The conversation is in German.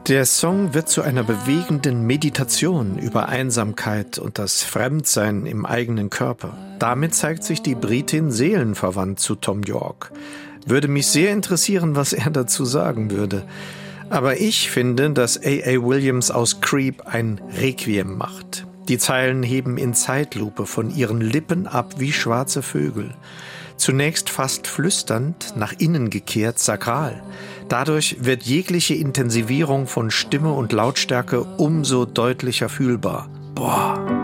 Der Song wird zu einer bewegenden Meditation über Einsamkeit und das Fremdsein im eigenen Körper. Damit zeigt sich die Britin seelenverwandt zu Thom Yorke. Würde mich sehr interessieren, was er dazu sagen würde. Aber ich finde, dass A.A. Williams aus Creep ein Requiem macht. Die Zeilen heben in Zeitlupe von ihren Lippen ab wie schwarze Vögel. Zunächst fast flüsternd, nach innen gekehrt, sakral. Dadurch wird jegliche Intensivierung von Stimme und Lautstärke umso deutlicher fühlbar. Boah!